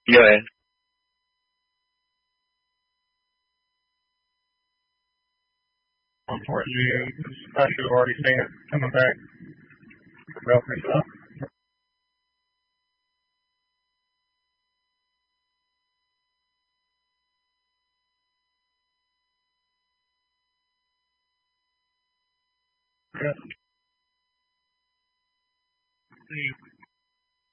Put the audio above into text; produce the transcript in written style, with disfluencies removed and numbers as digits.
Yeah, unfortunately, I should have already seen it coming back. Belfry stuff. Yeah.